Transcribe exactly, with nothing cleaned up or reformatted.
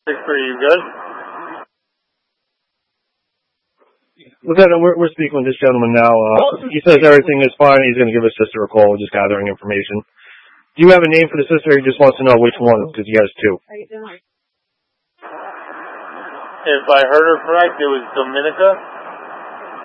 Are you good? Lieutenant, we're, we're speaking with this gentleman now. Uh, he says everything is fine. He's going to give his sister a call. We're just gathering information. Do you have a name for the sister? He just wants to know which one, because he has two. If I heard her correct, it was Dominica.